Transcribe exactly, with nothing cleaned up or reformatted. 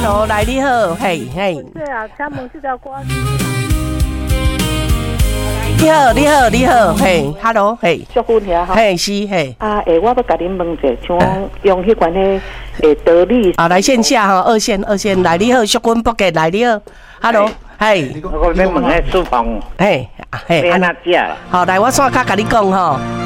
，Hello， 来你好，嘿嘿。 对啊，请问这条歌。 你好，你好，你好，嘿 ，Hello， 嘿。 淑芬兄哈。 嘿，是嘿。 啊，诶，我要甲恁问者，像用迄款诶，诶，德利。 啊，来线下哈，二线，二线，来你好，淑芬不给来你好 ，Hello， 嘿。 我要问迄厨房， 嘿，嘿， 要安怎食啦？ 好，来我线卡甲你讲吼。